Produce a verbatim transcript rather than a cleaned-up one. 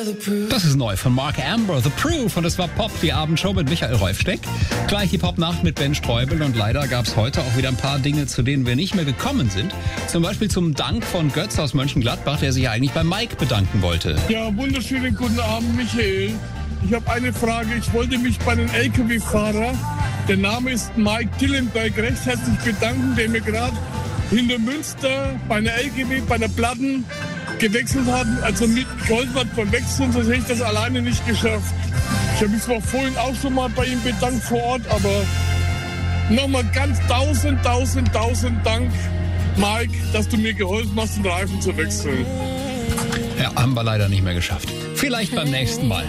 Das ist neu von Mark Amber, The Proof. Und es war Pop, die Abendshow mit Michael Reufsteck. Gleich die Pop-Nacht mit Ben Streubel. Und leider gab es heute auch wieder ein paar Dinge, zu denen wir nicht mehr gekommen sind. Zum Beispiel zum Dank von Götz aus Mönchengladbach, der sich ja eigentlich bei Mike bedanken wollte. Ja, wunderschönen guten Abend, Michael. Ich habe eine Frage. Ich wollte mich bei einem L K W-Fahrer, der Name ist Mike Dillenberg, recht herzlich bedanken, der mir gerade hinter Münster bei einer L K W, bei einer Platten gewechselt hat, also mit Goldwatt verwechseln, sonst hätte ich das alleine nicht geschafft. Ich habe mich zwar vorhin auch schon mal bei ihm bedankt vor Ort, aber nochmal ganz tausend, tausend, tausend Dank, Mike, dass du mir geholfen hast, den Reifen zu wechseln. Ja, haben wir leider nicht mehr geschafft. Vielleicht beim nächsten Mal.